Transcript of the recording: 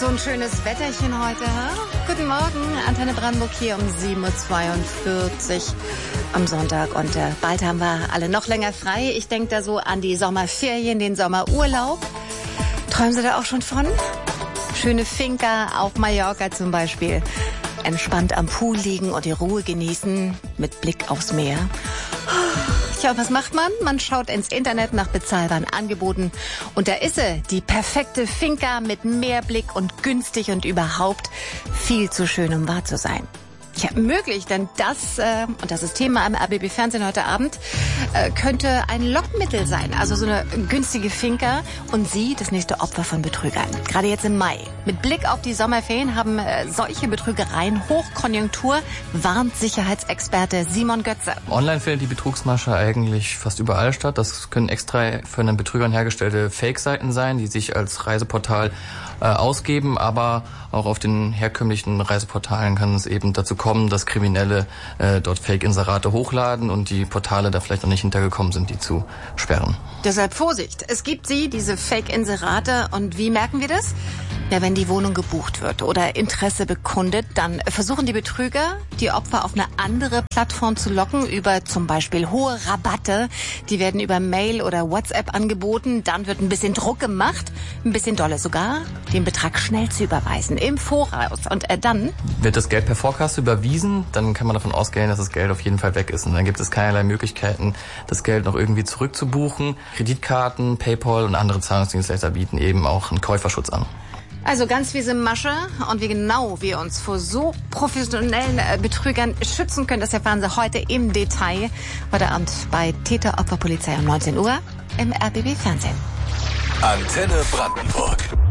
So ein schönes Wetterchen heute. Guten Morgen, Antenne Brandenburg hier um 7.42 Uhr am Sonntag. Und bald haben wir alle noch länger frei. Ich denke da so an die Sommerferien, den Sommerurlaub. Träumen Sie da auch schon von? Schöne Finca auf Mallorca zum Beispiel. Entspannt am Pool liegen und die Ruhe genießen mit Blick aufs Meer. Tja, was macht man? Man schaut ins Internet nach bezahlbaren Angeboten. Und da ist sie, die perfekte Finca mit Meerblick und günstig und überhaupt viel zu schön, um wahr zu sein. Ja, möglich, denn das, und das ist Thema am RBB Fernsehen heute Abend, könnte ein Lockmittel sein. Also so eine günstige Finca und Sie das nächste Opfer von Betrügern. Gerade jetzt im Mai. Mit Blick auf die Sommerferien haben solche Betrügereien Hochkonjunktur, warnt Sicherheitsexperte Simon Götze. Online findet die Betrugsmasche eigentlich fast überall statt. Das können extra von den Betrügern hergestellte Fake-Seiten sein, die sich als Reiseportal ausgeben, aber auch auf den herkömmlichen Reiseportalen kann es eben dazu kommen, dass Kriminelle dort Fake-Inserate hochladen und die Portale da vielleicht noch nicht hintergekommen sind, die zu sperren. Deshalb Vorsicht. Es gibt diese Fake-Inserate. Und wie merken wir das? Ja, wenn die Wohnung gebucht wird oder Interesse bekundet, dann versuchen die Betrüger, die Opfer auf eine andere Plattform zu locken, über zum Beispiel hohe Rabatte. Die werden über Mail oder WhatsApp angeboten. Dann wird ein bisschen Druck gemacht, ein bisschen dolle sogar, den Betrag schnell zu überweisen, im Voraus. Und dann wird das Geld per Vorkasse überwiesen, dann kann man davon ausgehen, dass das Geld auf jeden Fall weg ist. Und dann gibt es keinerlei Möglichkeiten, das Geld noch irgendwie zurückzubuchen. Kreditkarten, PayPal und andere Zahlungsdienstleister bieten eben auch einen Käuferschutz an. Also ganz fiese Masche. Und wie genau wir uns vor so professionellen Betrügern schützen können, das erfahren Sie heute im Detail. Heute Abend bei Täter-Opfer-Polizei um 19 Uhr im RBB Fernsehen. Antenne Brandenburg.